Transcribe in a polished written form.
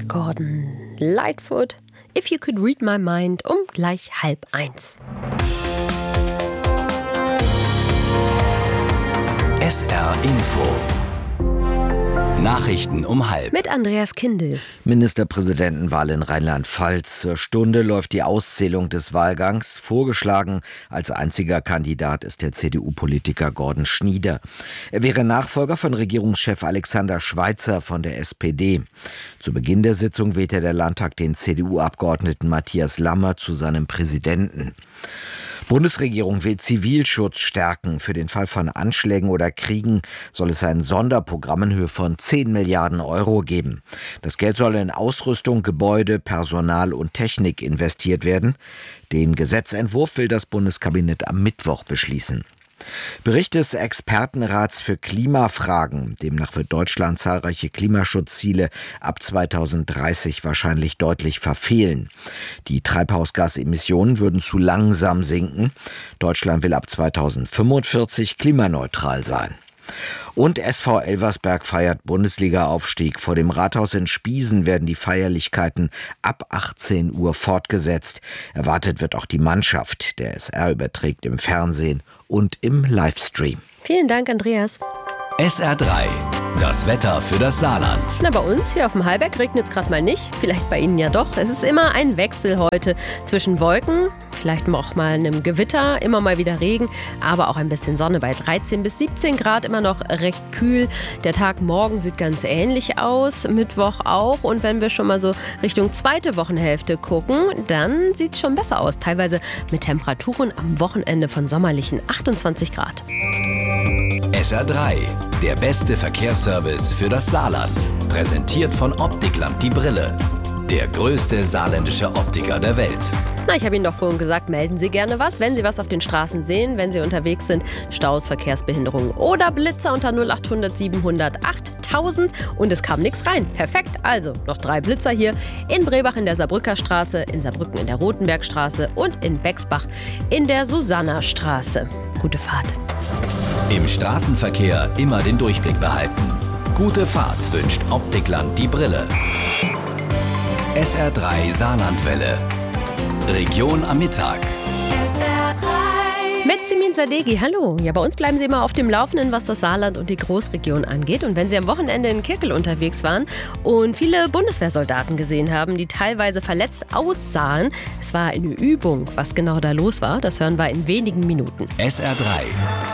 Gordon Lightfoot, If You Could Read My Mind, um gleich 12:30. SR Info. Nachrichten um 12:30. Mit Andreas Kindl. Ministerpräsidentenwahl in Rheinland-Pfalz. Zur Stunde läuft die Auszählung des Wahlgangs. Vorgeschlagen als einziger Kandidat ist der CDU-Politiker Gordon Schnieder. Er wäre Nachfolger von Regierungschef Alexander Schweitzer von der SPD. Zu Beginn der Sitzung wählte der Landtag den CDU-Abgeordneten Matthias Lammer zu seinem Präsidenten. Bundesregierung will Zivilschutz stärken. Für den Fall von Anschlägen oder Kriegen soll es ein Sonderprogramm in Höhe von 10 Milliarden Euro geben. Das Geld soll in Ausrüstung, Gebäude, Personal und Technik investiert werden. Den Gesetzentwurf will das Bundeskabinett am Mittwoch beschließen. Bericht des Expertenrats für Klimafragen. Demnach wird Deutschland zahlreiche Klimaschutzziele ab 2030 wahrscheinlich deutlich verfehlen. Die Treibhausgasemissionen würden zu langsam sinken. Deutschland will ab 2045 klimaneutral sein. Und SV Elversberg feiert Bundesliga-Aufstieg. Vor dem Rathaus in Spiesen werden die Feierlichkeiten ab 18 Uhr fortgesetzt. Erwartet wird auch die Mannschaft. Der SR überträgt im Fernsehen und im Livestream. Vielen Dank, Andreas. SR3. Das Wetter für das Saarland. Na, bei uns hier auf dem Hallberg regnet es gerade mal nicht. Vielleicht bei Ihnen ja doch. Es ist immer ein Wechsel heute zwischen Wolken, vielleicht auch mal einem Gewitter, immer mal wieder Regen, aber auch ein bisschen Sonne bei 13 bis 17 Grad, immer noch recht kühl. Der Tag morgen sieht ganz ähnlich aus, Mittwoch auch. Und wenn wir schon mal so Richtung zweite Wochenhälfte gucken, dann sieht es schon besser aus. Teilweise mit Temperaturen am Wochenende von sommerlichen 28 Grad. SR3. Der beste Verkehrsservice für das Saarland. Präsentiert von Optikland die Brille. Der größte saarländische Optiker der Welt. Na, ich habe Ihnen doch vorhin gesagt, melden Sie gerne was, wenn Sie was auf den Straßen sehen, wenn Sie unterwegs sind. Staus, Verkehrsbehinderungen oder Blitzer unter 0800 700 8000. Und es kam nichts rein. Perfekt. Also noch 3 Blitzer hier. In Brebach in der Saarbrücker Straße, in Saarbrücken in der Rotenbergstraße und in Bexbach in der Susannastraße. Gute Fahrt. Im Straßenverkehr immer den Durchblick behalten. Gute Fahrt wünscht Optikland die Brille. SR3 Saarlandwelle. Region am Mittag. SR3. Mit Simin Sadeghi, hallo. Ja, bei uns bleiben Sie immer auf dem Laufenden, was das Saarland und die Großregion angeht. Und wenn Sie am Wochenende in Kirkel unterwegs waren und viele Bundeswehrsoldaten gesehen haben, die teilweise verletzt aussahen, es war eine Übung. Was genau da los war, das hören wir in wenigen Minuten. SR3.